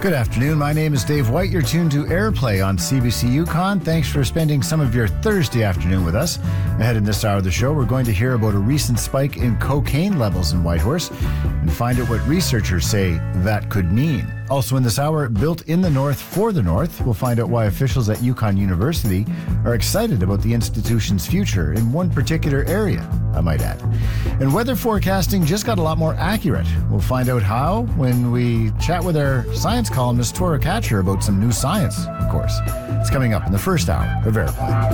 Good afternoon. My name is Dave White. You're tuned to Airplay on CBC Yukon. Thanks for spending some of your Thursday afternoon with us. Ahead in this hour of the show, we're going to hear about a recent spike in cocaine levels in Whitehorse and find out what researchers say that could mean. Also in this hour, built in the North for the North, we'll find out why officials at Yukon University are excited about the institution's future in one particular area, I might add. And weather forecasting just got a lot more accurate. We'll find out how when we chat with our science columnist, Tora Katcher, about some new science, of course. It's coming up in the first hour of Airplay.